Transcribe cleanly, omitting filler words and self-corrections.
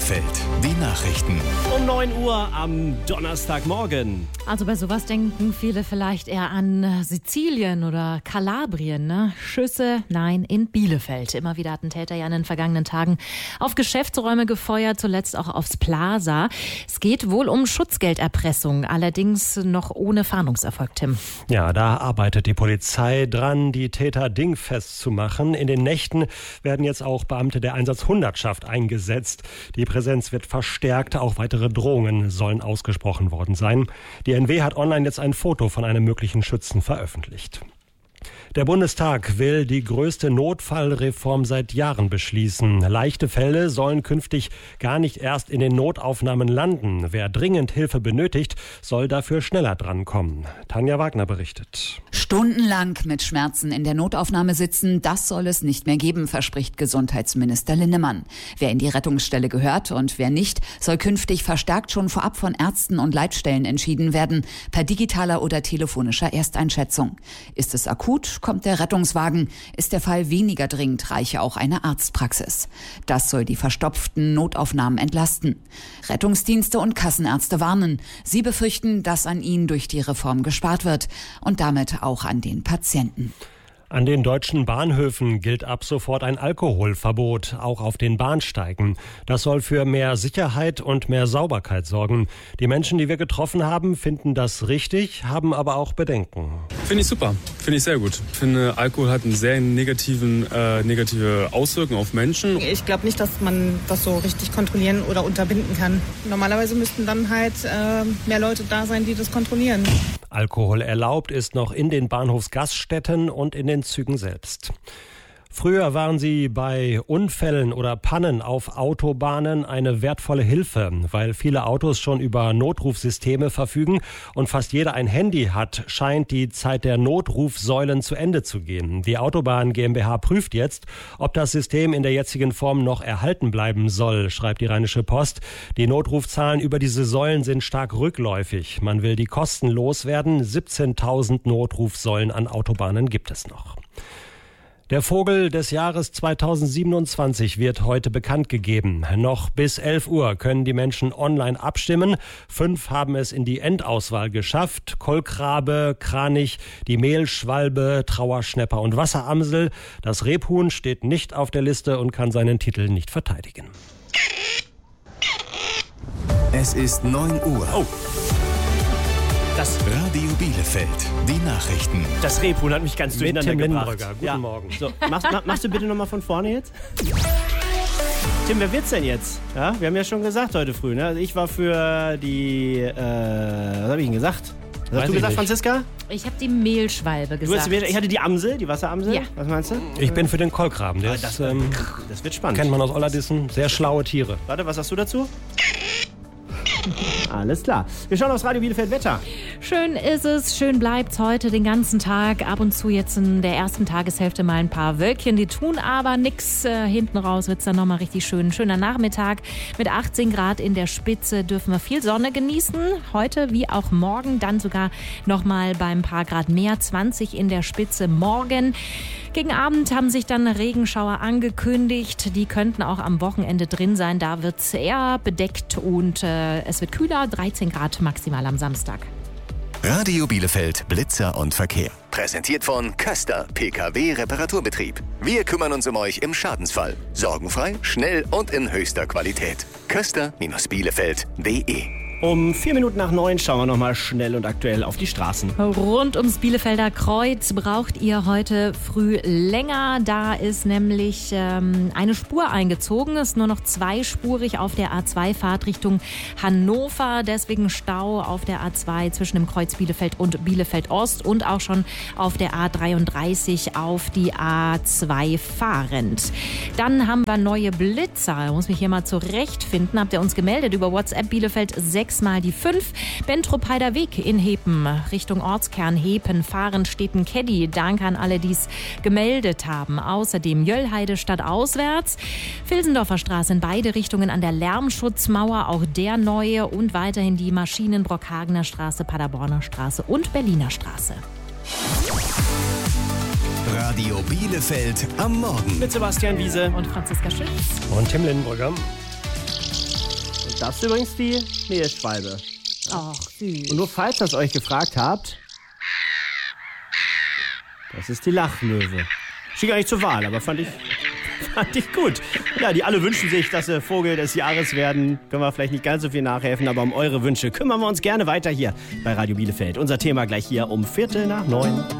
Bielefeld, die Nachrichten. Um 9 Uhr am Donnerstagmorgen. Also bei sowas denken viele vielleicht eher an Sizilien oder Kalabrien, ne? Schüsse, nein, in Bielefeld. Immer wieder hatten Täter ja in den vergangenen Tagen auf Geschäftsräume gefeuert, zuletzt auch aufs Plaza. Es geht wohl um Schutzgelderpressung, allerdings noch ohne Fahndungserfolg, Tim. Ja, da arbeitet die Polizei dran, die Täter dingfest zu machen. In den Nächten werden jetzt auch Beamte der Einsatzhundertschaft eingesetzt. Die Präsenz wird verstärkt, auch weitere Drohungen sollen ausgesprochen worden sein. Die NW hat online jetzt ein Foto von einem möglichen Schützen veröffentlicht. Der Bundestag will die größte Notfallreform seit Jahren beschließen. Leichte Fälle sollen künftig gar nicht erst in den Notaufnahmen landen. Wer dringend Hilfe benötigt, soll dafür schneller drankommen. Tanja Wagner berichtet. Stundenlang mit Schmerzen in der Notaufnahme sitzen, das soll es nicht mehr geben, verspricht Gesundheitsminister Linnemann. Wer in die Rettungsstelle gehört und wer nicht, soll künftig verstärkt schon vorab von Ärzten und Leitstellen entschieden werden, per digitaler oder telefonischer Ersteinschätzung. Ist es akut, kommt der Rettungswagen. Ist der Fall weniger dringend, reiche auch eine Arztpraxis. Das soll die verstopften Notaufnahmen entlasten. Rettungsdienste und Kassenärzte warnen. Sie befürchten, dass an ihnen durch die Reform gespart wird und damit auch an den Patienten. An den deutschen Bahnhöfen gilt ab sofort ein Alkoholverbot, auch auf den Bahnsteigen. Das soll für mehr Sicherheit und mehr Sauberkeit sorgen. Die Menschen, die wir getroffen haben, finden das richtig, haben aber auch Bedenken. Finde ich super, finde ich sehr gut. Ich finde, Alkohol hat eine sehr negative Auswirkungen auf Menschen. Ich glaube nicht, dass man das so richtig kontrollieren oder unterbinden kann. Normalerweise müssten dann halt mehr Leute da sein, die das kontrollieren. Alkohol erlaubt ist noch in den Bahnhofsgaststätten und in den Zügen selbst. Früher waren sie bei Unfällen oder Pannen auf Autobahnen eine wertvolle Hilfe, weil viele Autos schon über Notrufsysteme verfügen und fast jeder ein Handy hat, scheint die Zeit der Notrufsäulen zu Ende zu gehen. Die Autobahn GmbH prüft jetzt, ob das System in der jetzigen Form noch erhalten bleiben soll, schreibt die Rheinische Post. Die Notrufzahlen über diese Säulen sind stark rückläufig. Man will die Kosten loswerden. 17.000 Notrufsäulen an Autobahnen gibt es noch. Der Vogel des Jahres 2027 wird heute bekannt gegeben. Noch bis 11 Uhr können die Menschen online abstimmen. 5 haben es in die Endauswahl geschafft. Kolkrabe, Kranich, die Mehlschwalbe, Trauerschnäpper und Wasseramsel. Das Rebhuhn steht nicht auf der Liste und kann seinen Titel nicht verteidigen. Es ist 9 Uhr. Oh. Das Radio Bielefeld, die Nachrichten. Das Rebhuhn hat mich ganz durcheinander gebracht. Guten Morgen. So, machst du bitte nochmal von vorne jetzt? Tim, wer wird's denn jetzt? Ja, wir haben ja schon gesagt heute früh, ne? Also ich war für die, was habe ich denn gesagt? Was hast du gesagt, Franziska? Ich habe die Mehlschwalbe gesagt. Ich hatte die Amsel, die Wasseramsel. Ja. Was meinst du? Ich bin für den Kolkraben. Das wird spannend. Kennt man aus Ollerdissen. Sehr schlaue Tiere. Warte, was sagst du dazu? Alles klar. Wir schauen aufs Radio Bielefeld Wetter. Schön ist es, schön bleibt's heute den ganzen Tag. Ab und zu jetzt in der ersten Tageshälfte mal ein paar Wölkchen, die tun aber nix. Hinten raus wird's dann nochmal richtig schön. Schöner Nachmittag mit 18 Grad in der Spitze dürfen wir viel Sonne genießen. Heute wie auch morgen, dann sogar nochmal beim paar Grad mehr, 20 in der Spitze morgen. Gegen Abend haben sich dann Regenschauer angekündigt. Die könnten auch am Wochenende drin sein. Da wird's eher bedeckt und es wird kühler, 13 Grad maximal am Samstag. Radio Bielefeld, Blitzer und Verkehr. Präsentiert von Köster, PKW-Reparaturbetrieb. Wir kümmern uns um euch im Schadensfall. Sorgenfrei, schnell und in höchster Qualität. Köster-Bielefeld.de. Um 9:04 schauen wir nochmal schnell und aktuell auf die Straßen. Rund ums Bielefelder Kreuz braucht ihr heute früh länger. Da ist nämlich eine Spur eingezogen. Es ist nur noch zweispurig auf der A2-Fahrt Richtung Hannover. Deswegen Stau auf der A2 zwischen dem Kreuz Bielefeld und Bielefeld Ost und auch schon auf der A33 auf die A2 fahrend. Dann haben wir neue Blitzer. Ich muss mich hier mal zurechtfinden. Habt ihr uns gemeldet über WhatsApp Bielefeld 6 mal die 5. Bentrop-Heider Weg in Hepen Richtung Ortskern Hepen fahrend steht ein Caddy. Danke an alle, die es gemeldet haben. Außerdem Jöllheide stadtauswärts. Vilsendorfer Straße in beide Richtungen an der Lärmschutzmauer, auch der neue und weiterhin die Maschinenbrock-Hagener Straße, Paderborner Straße und Berliner Straße. Radio Bielefeld am Morgen. Mit Sebastian Wiese und Franziska Schütz und Tim Lindenbrügger. Das ist übrigens die Mehlschwalbe. Ach, süß. Und nur falls ihr es euch gefragt habt, das ist die Lachlöwe. Steht gar nicht zur Wahl, aber fand ich gut. Ja, die alle wünschen sich, dass sie Vogel des Jahres werden. Können wir vielleicht nicht ganz so viel nachhelfen, aber um eure Wünsche kümmern wir uns gerne weiter hier bei Radio Bielefeld. Unser Thema gleich hier um 8:45.